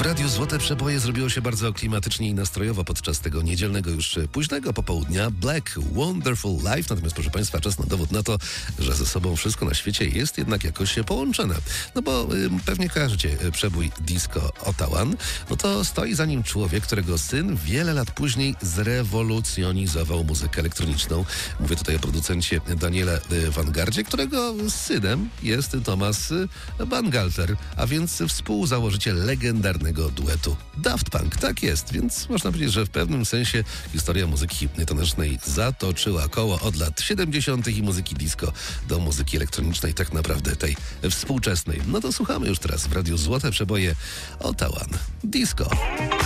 W Radiu Złote Przeboje zrobiło się bardzo klimatycznie i nastrojowo podczas tego niedzielnego już późnego popołudnia. Black Wonderful Life. Natomiast, proszę Państwa, czas na dowód na to, że ze sobą wszystko na świecie jest jednak jakoś połączone. No bo pewnie kojarzycie przebój disco Ottawan. No to stoi za nim człowiek, którego syn wiele lat później zrewolucjonizował muzykę elektroniczną. Mówię tutaj o producencie Daniele Vangardzie, którego synem jest Thomas Bangalter, a więc współzałożyciel legendarnego duetu Daft Punk. Tak jest, więc można powiedzieć, że w pewnym sensie historia muzyki tanecznej zatoczyła koło od lat 70. i muzyki disco do muzyki elektronicznej, tak naprawdę tej współczesnej. No to słuchamy już teraz w Radiu Złote Przeboje Ottawan Disco.